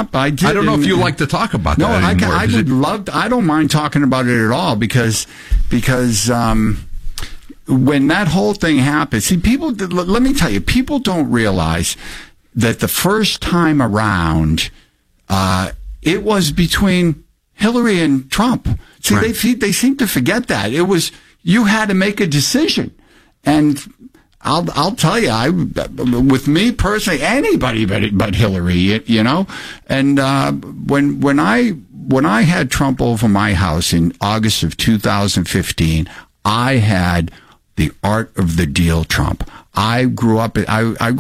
Trump. I did. I don't know if you like to talk about that anymore. I would love. I don't mind talking about it at all because when that whole thing happened, see, people. Let me tell you, people don't realize that the first time around, it was between Hillary and Trump. See, right. They seem to forget that it was you had to make a decision, and I'll tell you, with me personally, anybody but Hillary, you know, and when I had Trump over my house in August of 2015, I had the art of the deal Trump. I grew up in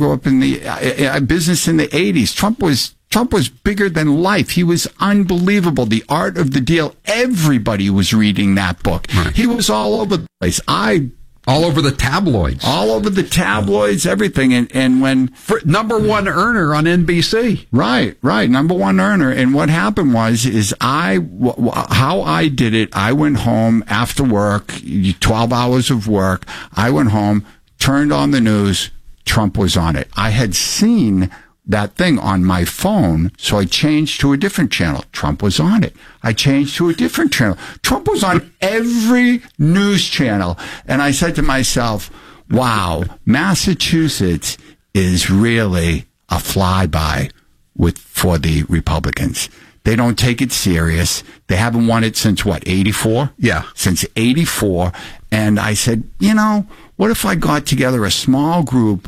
the business in the 80s. Trump was bigger than life. He was unbelievable. The art of the deal. Everybody was reading that book. Right. He was all over the place. All over the tabloids. All over the tabloids, everything. And when... number one earner on NBC. Right. Number one earner. And what happened is how I did it, I went home after work, 12 hours of work. I went home, turned on the news, Trump was on it. I had seen that thing on my phone, so I changed to a different channel. Trump was on it. I changed to a different channel. Trump was on every news channel. And I said to myself, wow, Massachusetts is really a flyby for the Republicans. They don't take it serious. They haven't won it since, 84? Yeah. Since 84. And I said, what if I got together a small group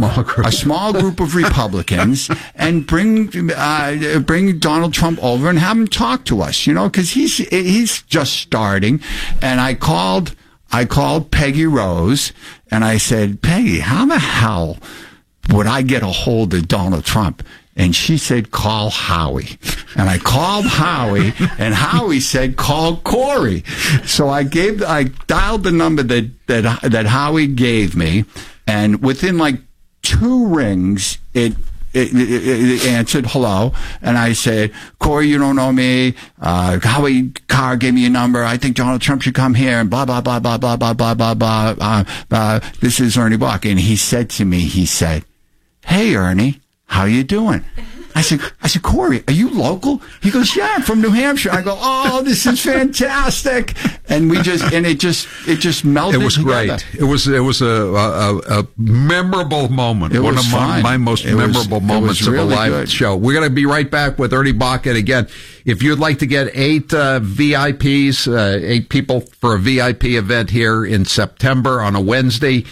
of Republicans and bring Donald Trump over and have him talk to us, because he's just starting. And I called Peggy Rose and I said, Peggy, how the hell would I get a hold of Donald Trump? And she said, call Howie. And I called Howie, and Howie said, call Corey. So I dialed the number that Howie gave me, and within 2 rings, it answered hello, and I said, Corey, you don't know me. Howie Carr gave me your number. I think Donald Trump should come here, and blah, blah, blah, blah, blah, blah, blah, blah, blah. This is Ernie Bach. And he said to me, hey, Ernie, how you doing? I said, Corey, are you local? He goes, yeah, I'm from New Hampshire. I go, oh, this is fantastic. And it just melted. It was together. Great. It was a memorable moment. One of my most memorable moments of a live show. We're going to be right back with Ernie Bach. And again, if you'd like to get 8 VIPs, 8 people for a VIP event here in September on a Wednesday,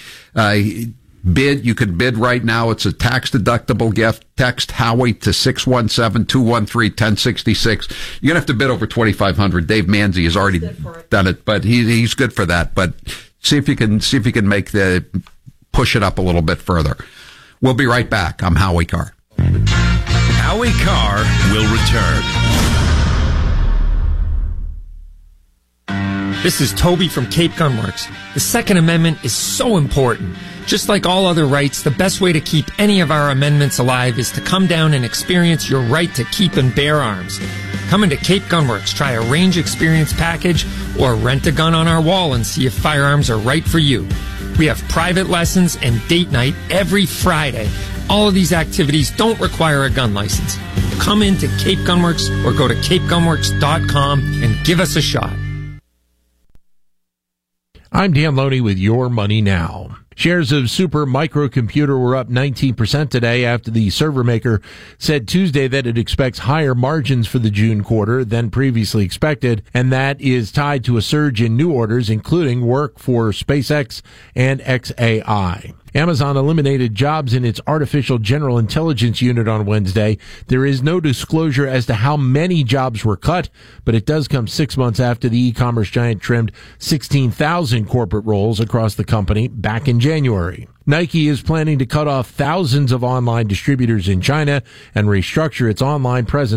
you could bid right now. It's a tax-deductible gift. Text Howie to 617-213-1066. You're going to have to bid over $2,500. Dave Manzi has already done it, but he's good for that. But see if you can push it up a little bit further. We'll be right back. I'm Howie Carr. Howie Carr will return. This is Toby from Cape Gunworks. The Second Amendment is so important. Just like all other rights, the best way to keep any of our amendments alive is to come down and experience your right to keep and bear arms. Come into Cape Gunworks, try a range experience package, or rent a gun on our wall and see if firearms are right for you. We have private lessons and date night every Friday. All of these activities don't require a gun license. Come into Cape Gunworks or go to capegunworks.com and give us a shot. I'm Dan Loney with Your Money Now. Shares of Super Microcomputer were up 19% today after the server maker said Tuesday that it expects higher margins for the June quarter than previously expected, and that is tied to a surge in new orders, including work for SpaceX and xAI. Amazon eliminated jobs in its artificial general intelligence unit on Wednesday. There is no disclosure as to how many jobs were cut, but it does come 6 months after the e-commerce giant trimmed 16,000 corporate roles across the company back in January. Nike is planning to cut off thousands of online distributors in China and restructure its online presence